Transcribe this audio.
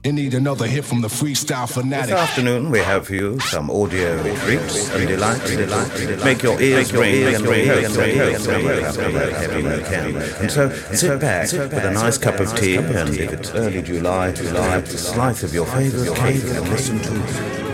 You need another hit from the freestyle fanatic. This afternoon we have for you some audio treats and delights. Make your ears ring and ring and so sit back with a nice cup of tea, and if it's early July, a slice of your favourite cake and listen to